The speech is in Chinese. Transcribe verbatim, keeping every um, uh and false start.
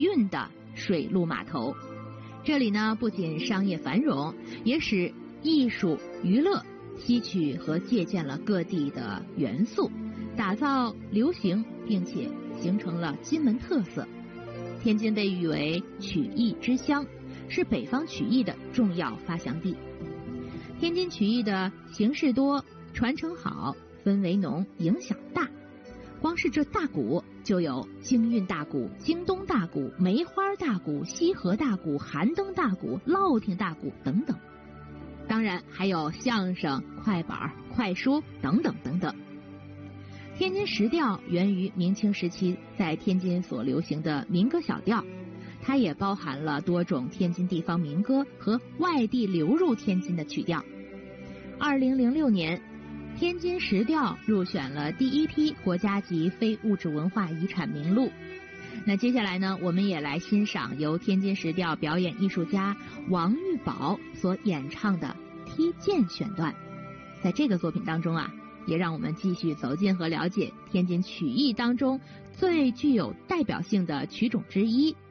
运的水陆码头。这里呢，不仅商业繁荣，也使艺术娱乐吸取和借鉴了各地的元素，打造流行，并且形成了金门特色。天津被誉为曲艺之乡，是北方曲艺的重要发祥地。天津曲艺的形式多，传承好，氛围浓，影响大。光是这大鼓就有京韵大鼓、京东大鼓、梅花大鼓、西河大鼓、韩灯大鼓、烙亭大鼓等等，当然还有相声、快板、快书等等等等。天津石调源于明清时期在天津所流行的民歌小调，它也包含了多种天津地方民歌和外地流入天津的曲调。二零零六年，天津石调入选了第一批国家级非物质文化遗产名录。那接下来呢，我们也来欣赏由天津石调表演艺术家王玉宝所演唱的《踢涧》选段。在这个作品当中啊，也让我们继续走进和了解天津曲艺当中最具有代表性的曲种之一